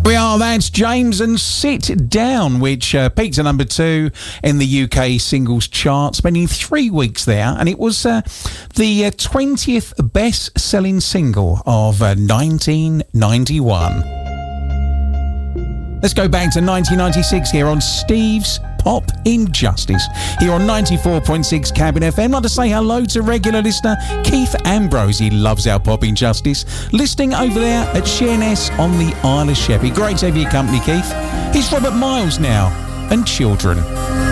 That's James and Sit Down, which peaked at number 2 in the UK singles chart, spending 3 weeks there, and it was the 20th best-selling single of 1991. Let's go back to 1996 here on Steve's Pop Injustice, here on 94.6 Cabin FM. I'd like to say hello to regular listener Keith Ambrose. He loves our Pop Injustice, listening over there at Sheerness on the Isle of Sheppey. Great to have your company, Keith. Here's Robert Miles now, and Children.